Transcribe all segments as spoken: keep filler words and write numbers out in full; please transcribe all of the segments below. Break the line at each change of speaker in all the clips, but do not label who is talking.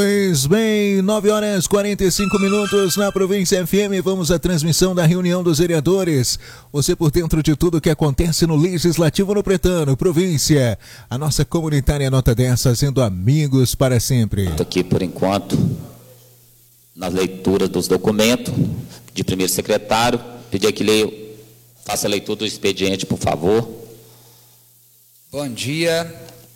Pois bem, nove horas e quarenta e cinco minutos na Província F M. Vamos à transmissão da reunião dos vereadores. Você por dentro de tudo que acontece no Legislativo no Pretano, província. A nossa comunitária nota dez, fazendo amigos para sempre.
Estou aqui por enquanto na leitura dos documentos de primeiro secretário. Pedir que leia, faça a leitura do expediente, por favor.
Bom dia.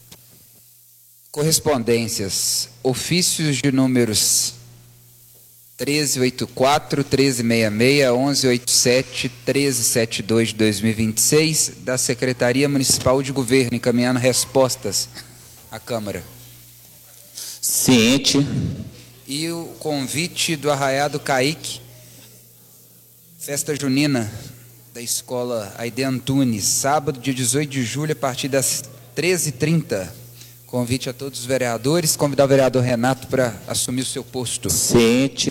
Correspondências, ofícios de números treze oitenta e quatro, treze sessenta e seis, onze oitenta e sete, treze setenta e dois de dois mil e vinte e seis, da Secretaria Municipal de Governo, encaminhando respostas à Câmara.
Ciente.
E o convite do Arraiado Caique, festa junina da Escola Aide Antunes, sábado, dia dezoito de julho, a partir das treze e trinta. Convite a todos os vereadores, convidar o vereador Renato para assumir o seu posto.
Ciente.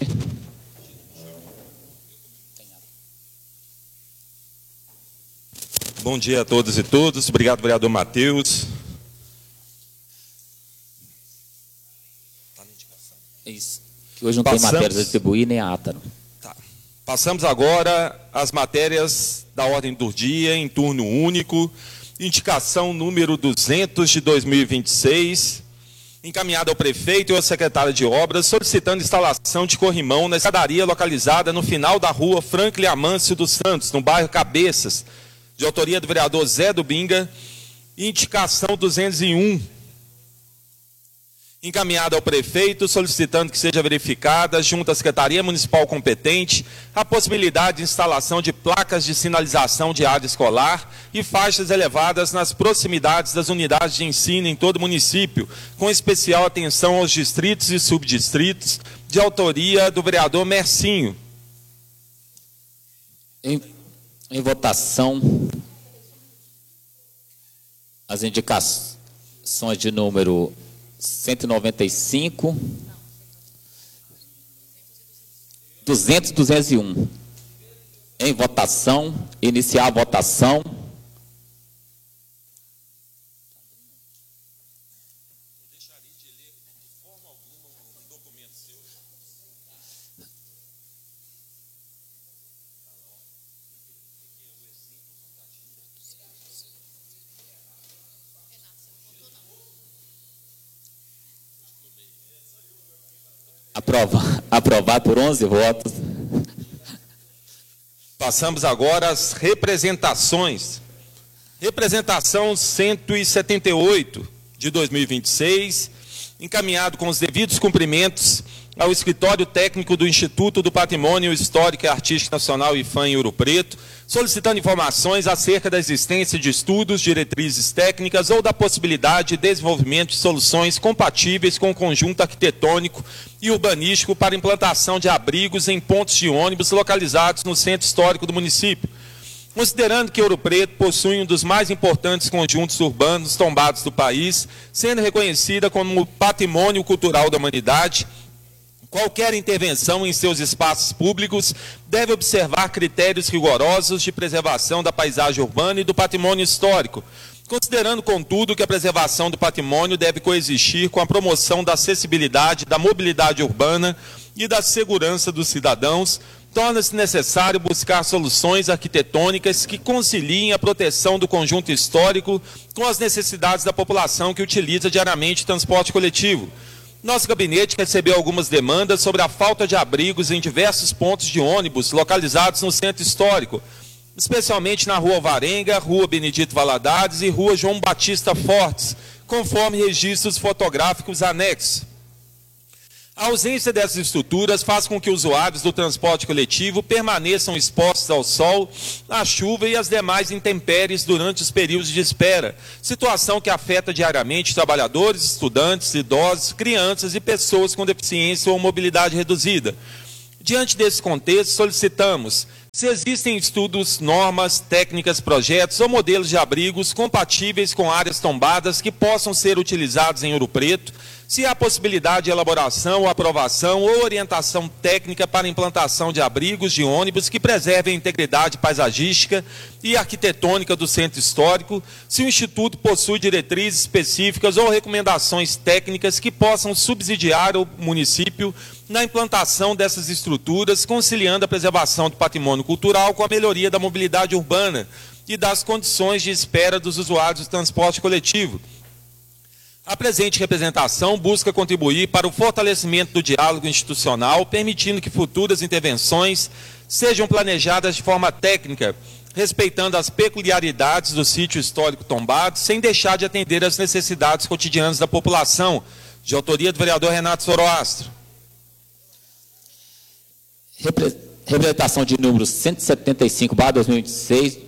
Bom dia a todos e todas. Obrigado, vereador Matheus.
Isso. Que hoje não
Passamos...
tem matérias a distribuir, nem a ata. Não.
Tá. Passamos agora às matérias da ordem do dia, em turno único. Indicação número duzentos de dois mil e vinte e seis, encaminhada ao prefeito e ao secretário de obras, solicitando instalação de corrimão na escadaria localizada no final da rua Franklin Amâncio dos Santos, no bairro Cabeças, de autoria do vereador Zé Dubinga. Indicação duzentos e um, encaminhada ao prefeito, solicitando que seja verificada, junto à Secretaria Municipal competente, a possibilidade de instalação de placas de sinalização de área escolar e faixas elevadas nas proximidades das unidades de ensino em todo o município, com especial atenção aos distritos e subdistritos, de autoria do vereador Mercinho.
Em, em votação, as indicações de número cento e noventa e cinco, duzentos, duzentos e um. Em votação, iniciar a votação. Aprova, aprovar por onze votos.
Passamos agora às representações. Representação cento e setenta e oito de dois mil e vinte e seis, encaminhado com os devidos cumprimentos ao Escritório Técnico do Instituto do Patrimônio Histórico e Artístico Nacional IFAM em Ouro Preto, solicitando informações acerca da existência de estudos, diretrizes técnicas ou da possibilidade de desenvolvimento de soluções compatíveis com o conjunto arquitetônico e urbanístico para implantação de abrigos em pontos de ônibus localizados no centro histórico do município. Considerando que Ouro Preto possui um dos mais importantes conjuntos urbanos tombados do país, sendo reconhecida como patrimônio cultural da humanidade, qualquer intervenção em seus espaços públicos deve observar critérios rigorosos de preservação da paisagem urbana e do patrimônio histórico, considerando, contudo, que a preservação do patrimônio deve coexistir com a promoção da acessibilidade, da mobilidade urbana e da segurança dos cidadãos, torna-se necessário buscar soluções arquitetônicas que conciliem a proteção do conjunto histórico com as necessidades da população que utiliza diariamente transporte coletivo. Nosso gabinete recebeu algumas demandas sobre a falta de abrigos em diversos pontos de ônibus localizados no centro histórico, especialmente na Rua Alvarenga, Rua Benedito Valadares e Rua João Batista Fortes, conforme registros fotográficos anexos. A ausência dessas estruturas faz com que usuários do transporte coletivo permaneçam expostos ao sol, à chuva e às demais intempéries durante os períodos de espera, situação que afeta diariamente trabalhadores, estudantes, idosos, crianças e pessoas com deficiência ou mobilidade reduzida. Diante desse contexto, solicitamos se existem estudos, normas, técnicas, projetos ou modelos de abrigos compatíveis com áreas tombadas que possam ser utilizados em Ouro Preto, se há possibilidade de elaboração ou aprovação ou orientação técnica para a implantação de abrigos de ônibus que preservem a integridade paisagística e arquitetônica do centro histórico, se o Instituto possui diretrizes específicas ou recomendações técnicas que possam subsidiar o município na implantação dessas estruturas, conciliando a preservação do patrimônio cultural com a melhoria da mobilidade urbana e das condições de espera dos usuários do transporte coletivo. A presente representação busca contribuir para o fortalecimento do diálogo institucional, permitindo que futuras intervenções sejam planejadas de forma técnica, respeitando as peculiaridades do sítio histórico tombado, sem deixar de atender às necessidades cotidianas da população. De autoria do vereador Renato Zoroastro.
Repre- Representação de número cento e setenta e cinco barra dois mil e vinte e seis.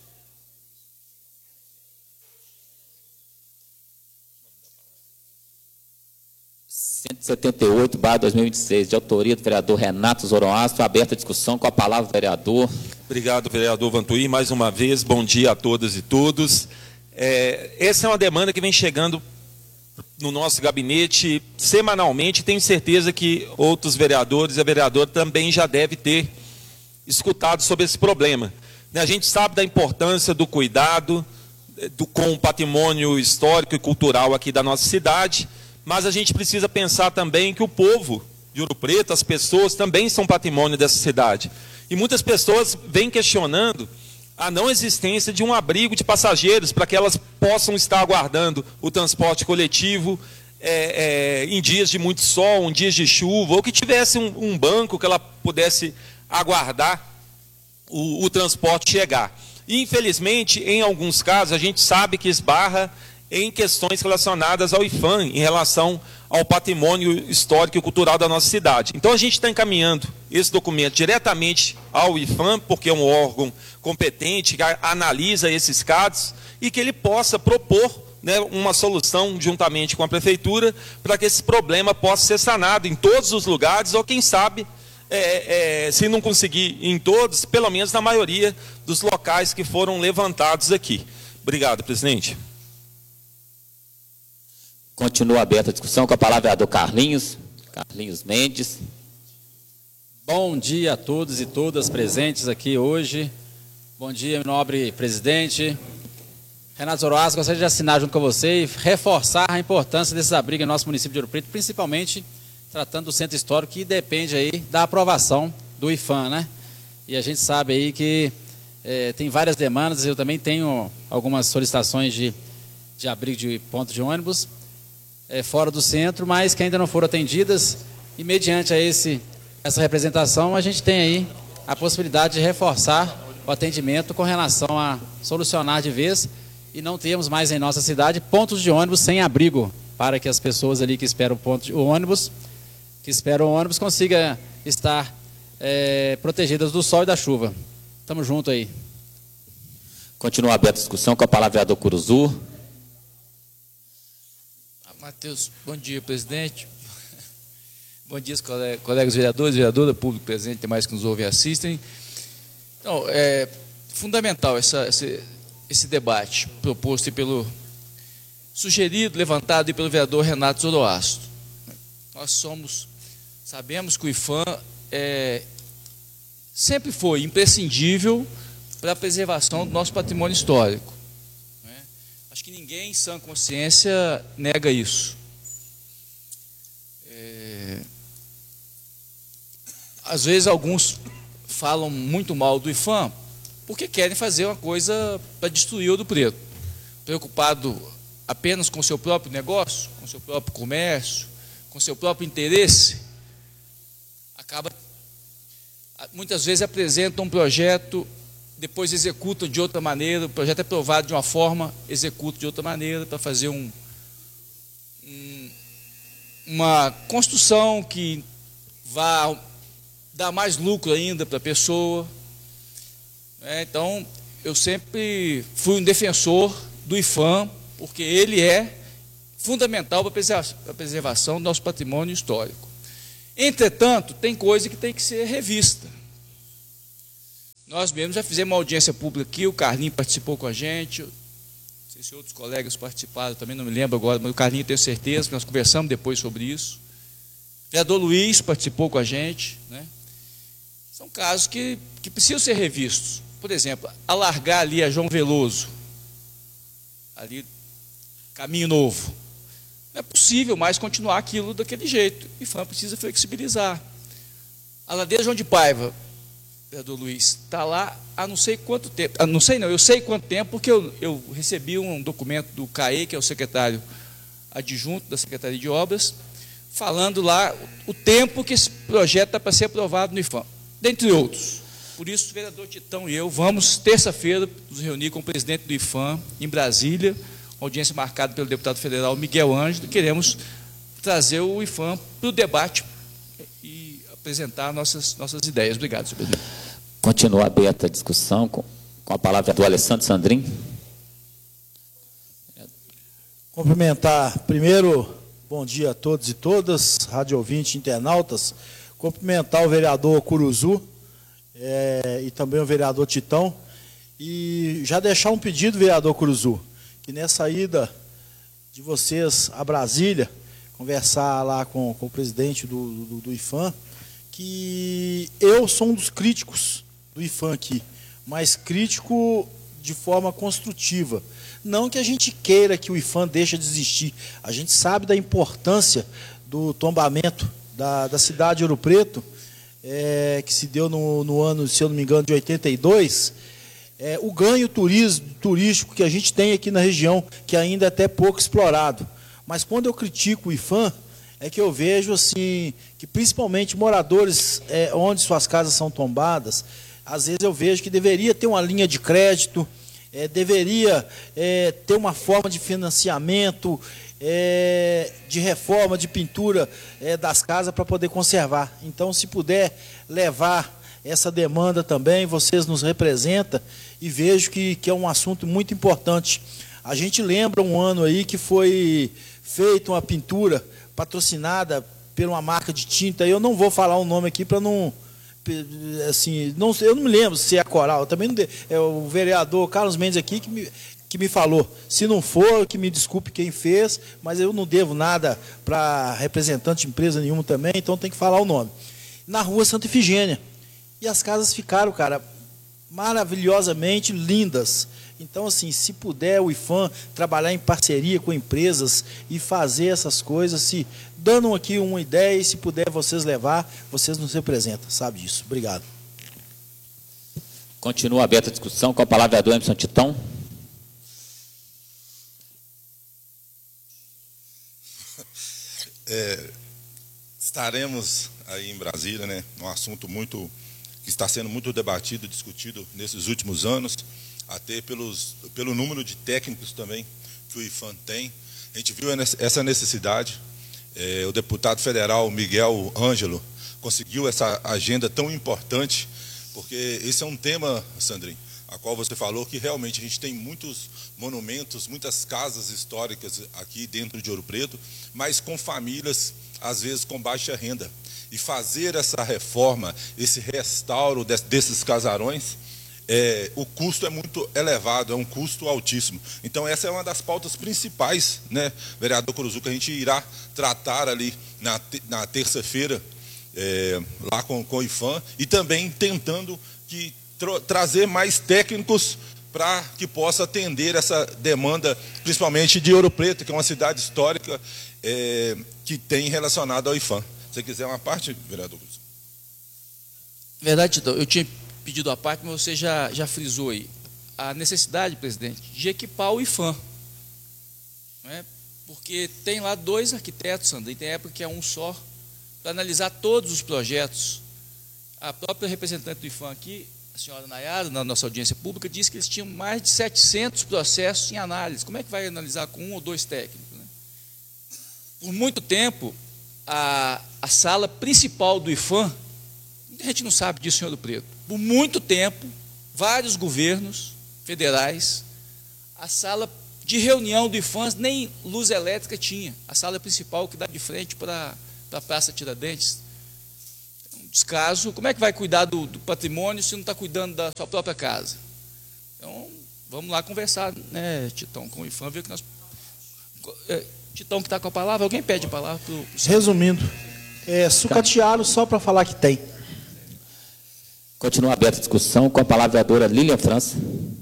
cento e setenta e oito barra dois mil e vinte e seis, de autoria do vereador Renato Zoroastro. Aberta a discussão, com a palavra o vereador.
Obrigado, vereador Vantuí. Mais uma vez, bom dia a todas e todos. É, essa é uma demanda que vem chegando no nosso gabinete semanalmente. Tenho certeza que outros vereadores e a vereadora também já devem ter escutado sobre esse problema. A gente sabe da importância do cuidado do, com o patrimônio histórico e cultural aqui da nossa cidade, mas a gente precisa pensar também que o povo de Ouro Preto, as pessoas, também são patrimônio dessa cidade. E muitas pessoas vêm questionando a não existência de um abrigo de passageiros para que elas possam estar aguardando o transporte coletivo é, é, em dias de muito sol, em dias de chuva, ou que tivesse um, um banco que ela pudesse aguardar o, o transporte chegar. E, infelizmente, em alguns casos, a gente sabe que esbarra em questões relacionadas ao I F A M, em relação ao patrimônio histórico e cultural da nossa cidade. Então, a gente está encaminhando esse documento diretamente ao I F A M, porque é um órgão competente que analisa esses casos e que ele possa propor, né, uma solução juntamente com a prefeitura para que esse problema possa ser sanado em todos os lugares, ou quem sabe, é, é, se não conseguir em todos, pelo menos na maioria dos locais que foram levantados aqui. Obrigado, presidente.
Continua aberta a discussão, com a palavra o vereador Carlinhos, Carlinhos Mendes.
Bom dia a todos e todas presentes aqui hoje. Bom dia, nobre presidente. Renato Zoroastro, gostaria de assinar junto com você e reforçar a importância desses abrigos em nosso município de Ouro Preto, principalmente tratando do centro histórico, que depende aí da aprovação do I F A M, né? E a gente sabe aí que é, tem várias demandas, eu também tenho algumas solicitações de, de abrigo de ponto de ônibus, É, fora do centro, mas que ainda não foram atendidas, e mediante a esse, essa representação, a gente tem aí a possibilidade de reforçar o atendimento com relação a solucionar de vez e não termos mais em nossa cidade pontos de ônibus sem abrigo, para que as pessoas ali que esperam o ponto de ônibus, que esperam o ônibus, consigam estar é, protegidas do sol e da chuva. Tamo junto aí.
Continua aberta a discussão, com a palavra o vereador Curuzu.
Matheus, bom dia, presidente. Bom dia, colegas vereadores, vereadora, público presente, demais que nos ouvem e assistem. Então, é fundamental essa, esse, esse debate proposto pelo, sugerido, levantado pelo vereador Renato Zoroastro. Nós somos, sabemos que o I F A M é, sempre foi imprescindível para a preservação do nosso patrimônio histórico. Acho que ninguém em sã consciência nega isso. É... Às vezes alguns falam muito mal do I F A M porque querem fazer uma coisa para destruir Ouro Preto, preocupado apenas com o seu próprio negócio, com o seu próprio comércio, com o seu próprio interesse. Acaba, muitas vezes apresentam um projeto, depois executam de outra maneira, o projeto é aprovado de uma forma, executam de outra maneira, para fazer um, um, uma construção que vá dar mais lucro ainda para a pessoa. É, então, eu sempre fui um defensor do I F A M, porque ele é fundamental para a preservação do nosso patrimônio histórico. Entretanto, tem coisa que tem que ser revista. Nós mesmos já fizemos uma audiência pública aqui, o Carlinhos participou com a gente, sei se outros colegas participaram, também não me lembro agora, mas o Carlinho tenho certeza, que nós conversamos depois sobre isso. O vereador Luiz participou com a gente, né? São casos que, que precisam ser revistos. Por exemplo, alargar ali a João Veloso, ali, caminho novo. Não é possível mais continuar aquilo daquele jeito. O IPHAN precisa flexibilizar. A ladeira João de Paiva, vereador Luiz, está lá há não sei quanto tempo. Ah, não sei não, eu sei quanto tempo, porque eu, eu recebi um documento do C A E, que é o secretário adjunto da Secretaria de Obras, falando lá o tempo que esse projeto está para ser aprovado no IPHAN, dentre outros. Por isso, o vereador Titão e eu vamos, terça-feira, nos reunir com o presidente do IPHAN, em Brasília, audiência marcada pelo deputado federal Miguel Ângelo, queremos trazer o IPHAN para o debate e apresentar nossas, nossas ideias. Obrigado, senhor presidente.
Continua aberta a discussão com, com a palavra do Alessandro Sandrin.
Cumprimentar, primeiro, bom dia a todos e todas, rádio ouvinte, internautas, cumprimentar o vereador Curuzu é, e também o vereador Titão, e já deixar um pedido, vereador Curuzu, que nessa ida de vocês a Brasília, conversar lá com, com o presidente do, do, do IPHAN, que eu sou um dos críticos do IPHAN aqui, mas crítico de forma construtiva. Não que a gente queira que o IPHAN deixe de existir, a gente sabe da importância do tombamento da, da cidade de Ouro Preto, é, que se deu no, no ano, se eu não me engano, de oitenta e dois, é, o ganho turismo, turístico que a gente tem aqui na região, que ainda é até pouco explorado. Mas quando eu critico o IPHAN, é que eu vejo assim, que principalmente moradores é, onde suas casas são tombadas, às vezes eu vejo que deveria ter uma linha de crédito, é, deveria é, ter uma forma de financiamento, é, de reforma, de pintura é, das casas para poder conservar. Então, se puder levar essa demanda também, vocês nos representam e vejo que, que é um assunto muito importante. A gente lembra um ano aí que foi feita uma pintura patrocinada por uma marca de tinta, eu não vou falar o nome aqui para não, assim, não, eu não me lembro se é a Coral, também não de, é o vereador Carlos Mendes aqui que me, que me falou, se não for, que me desculpe quem fez, mas eu não devo nada para representante de empresa nenhuma também, então tem que falar o nome. Na rua Santa Ifigênia, e as casas ficaram, cara, maravilhosamente lindas. Então, assim, se puder o IPHAN trabalhar em parceria com empresas e fazer essas coisas, se dando aqui uma ideia e se puder vocês levar, vocês nos representam, sabe disso. Obrigado.
Continua aberta a discussão com a palavra do Emerson Titão.
É, estaremos aí em Brasília, né, um assunto muito que está sendo muito debatido, discutido nesses últimos anos, até pelos, pelo número de técnicos também que o IPHAN tem. A gente viu essa necessidade. É, o deputado federal Miguel Ângelo conseguiu essa agenda tão importante, porque esse é um tema, Sandrinho, a qual você falou que realmente a gente tem muitos monumentos, muitas casas históricas aqui dentro de Ouro Preto, mas com famílias, às vezes, com baixa renda. E fazer essa reforma, esse restauro desses casarões, é, o custo é muito elevado, é um custo altíssimo. Então, essa é uma das pautas principais, né, vereador Curuzu, que a gente irá tratar ali na, na terça-feira, é, lá com, com o IPHAN, e também tentando que, tra trazer mais técnicos para que possa atender essa demanda, principalmente de Ouro Preto, que é uma cidade histórica é, que tem relacionado ao IPHAN. Se você quiser uma parte, vereador Cruz.
Verdade, Titão, eu tinha pedido a parte, mas você já, já frisou aí. A necessidade, presidente, de equipar o IPHAN. Não é? Porque tem lá dois arquitetos, Sandra, e tem época que é um só, para analisar todos os projetos. A própria representante do IPHAN aqui, a senhora Nayara, na nossa audiência pública, disse que eles tinham mais de setecentos processos em análise. Como é que vai analisar com um ou dois técnicos? Né? Por muito tempo, a, a sala principal do IPHAN, a gente não sabe disso, senhor do Preto, por muito tempo, vários governos federais, a sala de reunião do IPHAN nem luz elétrica tinha, a sala principal que dá de frente para a Praça Tiradentes. Um descaso. Como é que vai cuidar do, do patrimônio se não está cuidando da sua própria casa? Então, Vamos lá conversar, né, Titão, com o IFAM, ver que nós... É, Titão que está com a palavra, alguém pede a palavra? Pro...
Resumindo, é, sucatearam só para falar que tem.
Continua aberta a discussão com a palavra a vereadora Lilian França.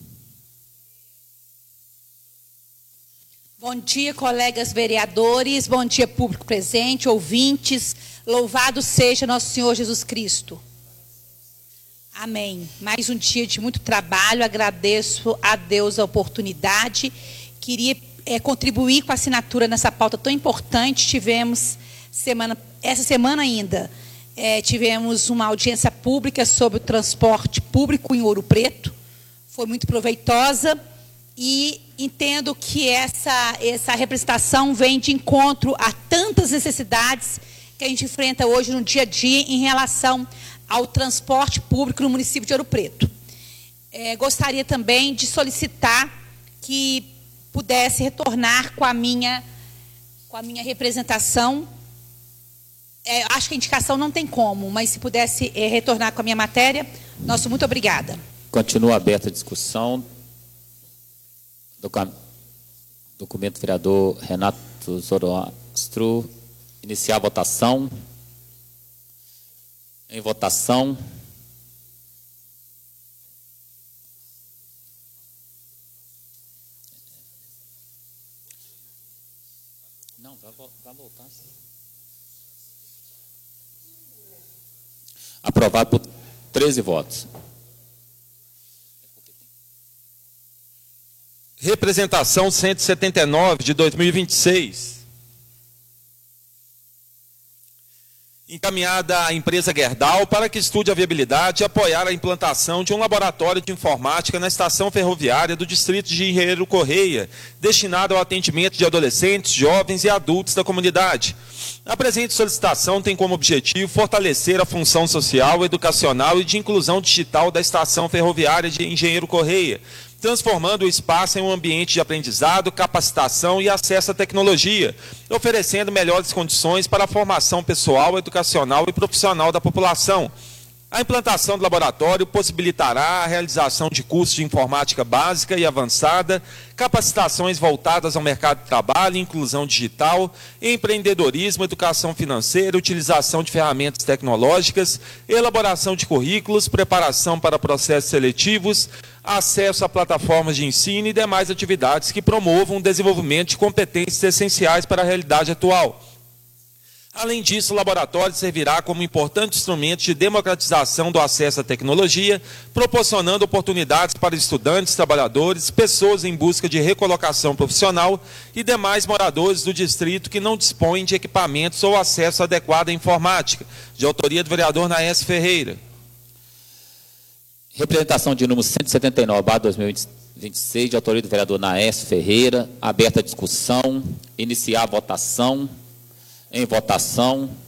Bom dia, colegas vereadores, bom dia, público presente, ouvintes, louvado seja nosso Senhor Jesus Cristo. Amém. Mais um dia de muito trabalho, agradeço a Deus a oportunidade, queria é, contribuir com a assinatura nessa pauta tão importante. Tivemos, semana, essa semana ainda, é, tivemos uma audiência pública sobre o transporte público em Ouro Preto, foi muito proveitosa, e entendo que essa, essa representação vem de encontro a tantas necessidades que a gente enfrenta hoje no dia a dia em relação ao transporte público no município de Ouro Preto. É, gostaria também de solicitar que pudesse retornar com a minha, com a minha representação. É, acho que a indicação não tem como, mas se pudesse é, retornar com a minha matéria, nosso muito obrigada.
Continua aberta a discussão. Documento vereador Renato Zoroastro. Iniciar a votação. Em votação. Não, vai, vai voltar. Aprovado por treze votos.
Representação cento e setenta e nove de dois mil e vinte e seis. Encaminhada à empresa Gerdau para que estude a viabilidade e apoiar a implantação de um laboratório de informática na estação ferroviária do distrito de Engenheiro Correia, destinado ao atendimento de adolescentes, jovens e adultos da comunidade. A presente solicitação tem como objetivo fortalecer a função social, educacional e de inclusão digital da estação ferroviária de Engenheiro Correia, transformando o espaço em um ambiente de aprendizado, capacitação e acesso à tecnologia, oferecendo melhores condições para a formação pessoal, educacional e profissional da população. A implantação do laboratório possibilitará a realização de cursos de informática básica e avançada, capacitações voltadas ao mercado de trabalho, inclusão digital, empreendedorismo, educação financeira, utilização de ferramentas tecnológicas, elaboração de currículos, preparação para processos seletivos, acesso a plataformas de ensino e demais atividades que promovam o desenvolvimento de competências essenciais para a realidade atual. Além disso, o laboratório servirá como importante instrumento de democratização do acesso à tecnologia, proporcionando oportunidades para estudantes, trabalhadores, pessoas em busca de recolocação profissional e demais moradores do distrito que não dispõem de equipamentos ou acesso adequado à informática, de autoria do vereador Naes Ferreira.
Representação de número cento e setenta e nove barra dois mil e vinte e seis, de autoria do vereador Naes Ferreira. Aberta a discussão. Iniciar a votação. Em votação.